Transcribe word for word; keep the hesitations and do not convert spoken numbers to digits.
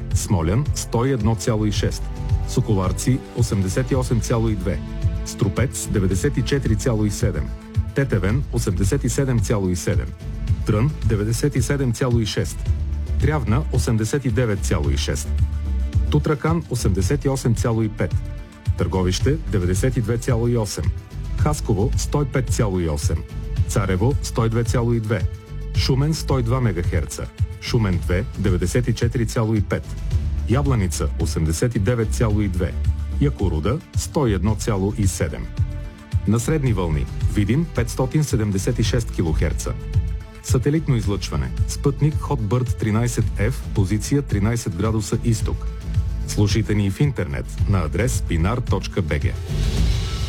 Смолян сто и едно цяло и шест, Соколарци осемдесет и осем цяло и две, Струпец деветдесет и четири цяло и седем, Тетевен осемдесет и седем цяло и седем, Трън деветдесет и седем цяло и шест, Трявна осемдесет и девет цяло и шест, Тутракан осемдесет и осем цяло и пет, Търговище деветдесет и две цяло и осем, Хасково сто и пет цяло и осем, Царево сто и две цяло и две, Шумен сто и два мегахерца, Шумен две деветдесет и четири цяло и пет, Ябланица осемдесет и девет цяло и две, Якоруда сто и едно цяло и седем. На средни вълни Видин петстотин седемдесет и шест килохерца. Сателитно излъчване. Спътник Hotbird тринайсет еф, позиция тринайсет градуса изток. Слушайте ни в интернет на адрес pinar точка би джи.